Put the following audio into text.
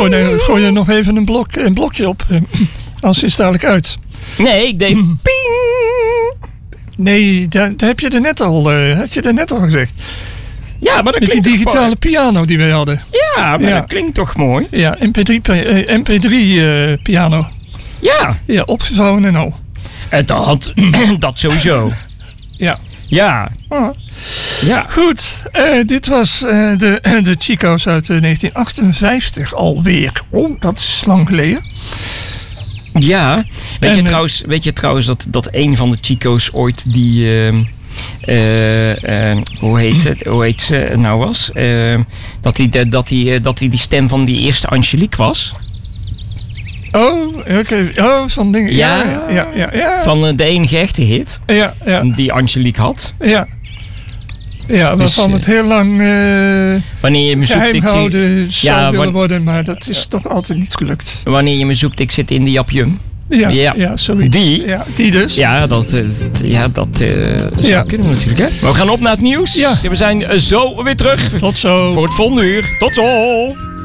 Gooi er nog even een blokje op. Als is dadelijk uit. Nee, ik deed ping. Nee, dat heb je er net al gezegd. Ja, maar dat met klinkt die digitale piano die wij hadden. Ja, maar dat klinkt toch mooi? Ja, MP3 piano. Ja. Ja, opgevouwen en al. Dat sowieso. Ja. Ja. Ja. Goed, dit was de Chico's uit 1958 alweer. Oh, dat is lang geleden. Ja. Weet je trouwens dat een van de Chico's ooit die... hoe heet ze nou was? Dat die stem van die eerste Angelique was. Oh, oké. Oh, zo'n ding. Ja. Van de enige echte hit. Ja. Die Angelique had. Ja. Ja, waarvan het heel lang wanneer je me zoekt, geheim houden zou willen worden, maar dat is toch altijd niet gelukt. Wanneer je me zoekt, ik zit in de Japjum. Ja, zoiets. Die dus. Ja, dat zou kunnen natuurlijk, hè? Maar we gaan op naar het nieuws. Ja. We zijn zo weer terug. Tot zo. Voor het volgende uur. Tot zo.